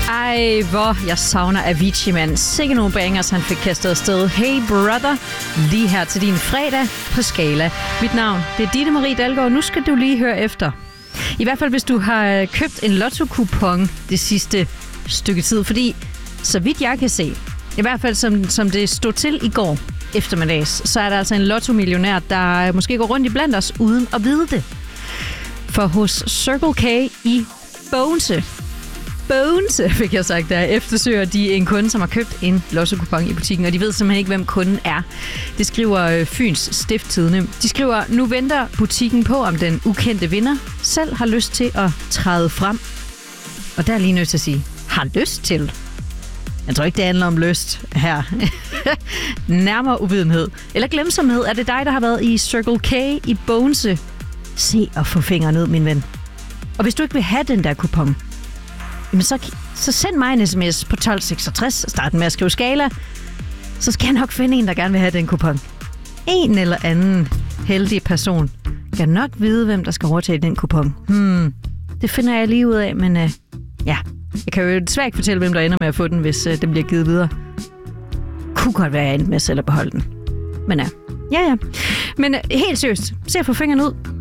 Ej, hvor jeg savner Avicii, mand. Sikke nogle bangers, han fik kastet afsted. Hey brother, lige her til din fredag på Skala. Mit navn, det er Ditte Marie Dalgaard. Nu skal du lige høre efter. I hvert fald, hvis du har købt en lotto-kupon det sidste stykke tid. Fordi, så vidt jeg kan se, i hvert fald som det stod til i går eftermiddags, så er der altså en lotto-millionær, der måske går rundt i blandt os uden at vide det. For hos Circle K i Bogense, fik jeg sagt, der eftersøger de en kunde, som har købt en lotto-kupon i butikken, og de ved simpelthen ikke, hvem kunden er. Det skriver Fyns Stiftstidende. De skriver, nu venter butikken på, om den ukendte vinder selv har lyst til at træde frem. Og der er lige nødt til at sige, har lyst til? Jeg tror ikke, det handler om lyst her. Nærmere uvidenhed. Eller glemsomhed. Er det dig, der har været i Circle K i Bogense? Se og få fingeren ud, min ven. Og hvis du ikke vil have den der kupon, jamen så send mig en sms på 1266, start med at skrive Skala, så skal jeg nok finde en, der gerne vil have den kupon. En eller anden heldig person kan nok vide, hvem der skal overtage den kupon. Det finder jeg lige ud af, men ja, jeg kan jo desværre ikke fortælle, hvem der ender med at få den, hvis den bliver givet videre. Kunne godt være, jeg endte med selv at beholde den. Men ja. Men helt seriøst, se at få fingeren ud.